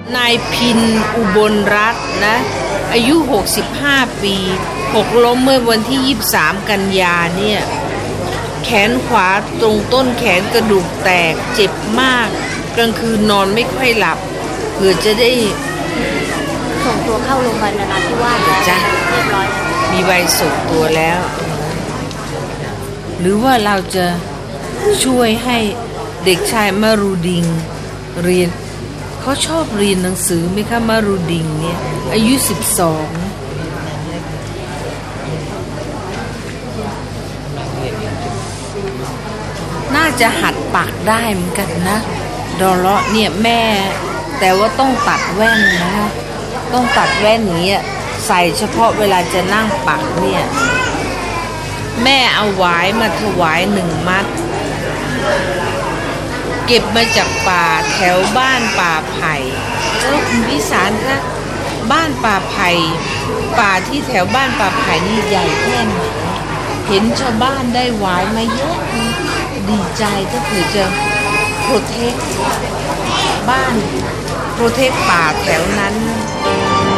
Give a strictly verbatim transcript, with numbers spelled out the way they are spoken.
นายพินอุบลรัตน์นะอายุหกสิบห้าปีหกล้มเมื่อวันที่ยี่สิบสามกันยาเนี่ยแขนขวาตรงต้นแขนกระดูกแตกเจ็บมากกลางคืนนอนไม่ค่อยหลับเพื่อจะได้ส่งตัวเข้าโรงพยาบาลนราธิวาสแล้วจ้ะเรียบร้อยมีใบส่งตัวแล้วหรือว่าเราจะช่วยให้เด็กชายมารูดิงเรียนเขาชอบเรียนหนังสือไหมคะมารูดิงเนี่ยอายุสิบสองน่าจะหัดปักได้เหมือนกันนะดอลเลาะเนี่ยแม่แต่ว่าต้องตัดแว่นนะต้องตัดแว่นอย่างเงี้ยใส่เฉพาะเวลาจะนั่งปักเนี่ยแม่เอาหวายมาถวายหนึ่งมัดเก็บมาจากป่าแถวบ้านป่าไผ่แล้วคุณพิสารคะบ้านป่าไผ่ป่าที่แถวบ้านป่าไผ่นี่ใหญ่แค่ไหนเห็นชาวบ้านได้หวายมาเยอะดีใจก็คือจะโปรเทคบ้านโปรเทคป่าแถวนั้น